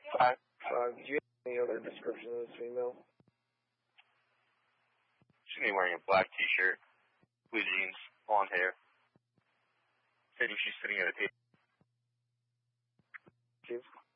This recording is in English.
5. Do you have any other description of this female? She's gonna be wearing a black t-shirt, blue jeans, blonde hair. Stating she's sitting at a table. Chief?